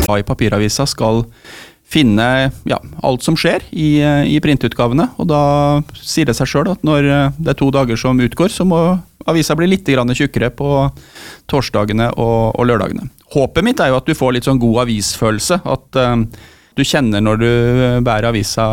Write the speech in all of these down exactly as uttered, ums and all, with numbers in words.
I papiravisa skal finne ja, alt som skjer i, i printutgavene, og da sier det seg selv at når det er to dager som utgår, så må avisa bli litt grann tjukkere på torsdagene og, og lørdagene. Håpet mitt er jo at du får litt sånn god avisfølelse, at uh, du kjenner når du bærer avisa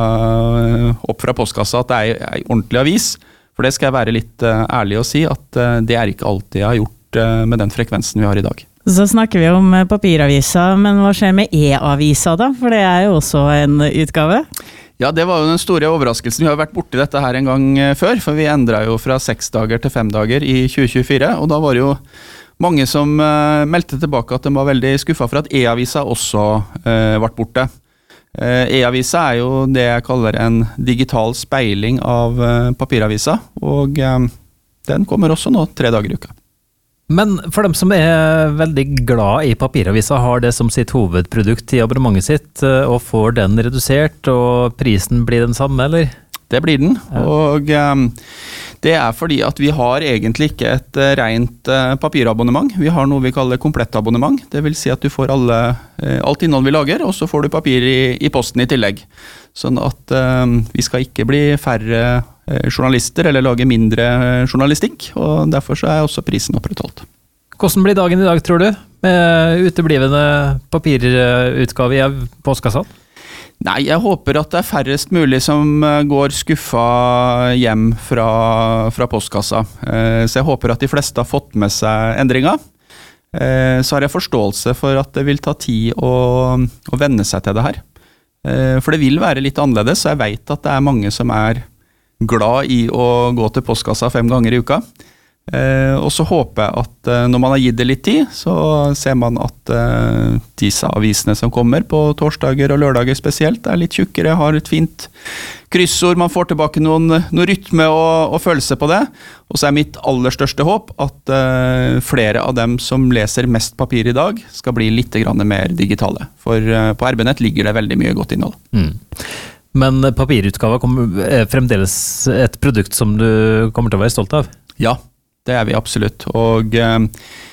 opp fra postkassa at det er en ordentlig avis, for det skal jeg være litt uh, ærlig å si, at uh, det er ikke alltid jeg har gjort uh, med den frekvensen vi har i dag. Så snakker vi om papiravisa, men hva skjer med e-avisa da? For det er jo også en utgave. Ja, det var jo den store overraskelsen. Vi har vært borti dette her en gang før, for vi endret jo fra seks dager til fem dager i tjue tjuefire, og da var det jo mange som uh, meldte tilbake at de var veldig skuffet for at e-avisa også uh, ble borte. Uh, e-avisa er jo det jeg kaller en digital speiling av uh, papiravisa, og uh, den kommer også nå tre dager i uka. Men for dem som er veldig glad i papiravisa, har det som sitt hovedprodukt i abonnementet sitt, og får den redusert, og prisen blir den samme, eller? Det blir den, ja. Og um, det er fordi at vi har egentlig ikke et uh, rent uh, papirabonnement. Vi har noe vi kaller komplettabonnement. Det vil si at du får alle, uh, alt innhold vi lager, og så får du papir i, i posten i tillegg. Sånn at um, vi skal ikke bli færre uh, journalister eller lage mindre uh, journalistikk, og derfor så er også prisen opprettholdt. Hvordan blir dagen i dag, tror du, med uteblivende papirutgave i postkassan? Nei, jeg håper at det er færrest mulig som går skuffa hjem fra, fra postkassa. Så jeg håper at de fleste har fått med seg endringer. Så har jeg forståelse for at det vil ta tid å, å venne seg til det her. For det vil være litt annerledes, så jeg vet at det er mange som er glad i å gå til postkassa fem ganger i uka. Eh, og så håper jeg at eh, når man har gitt det litt tid, så ser man at eh, disse avisene som kommer på torsdager og lørdager spesielt er litt tjukkere, har et fint kryssord, man får tilbake noen, noen rytme og, og følelse på det. Og så er mitt aller største håp at eh, flere av dem som leser mest papir i dag skal bli litt grann mer digitale. For eh, på R B-nett ligger det veldig mye godt innhold. Mm. Men papirutgave er fremdeles et produkt som du kommer til å være stolt av? Ja. Det er vi absolutt, og eh,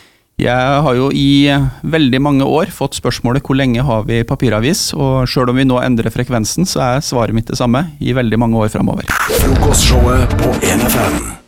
jeg har jo i veldig mange år fått spørsmålet hvor lenge har vi papiravis, og selv om vi nå endrer frekvensen, så er svaret mitt det samme i veldig mange år fremover. Frokostshowet på N F M.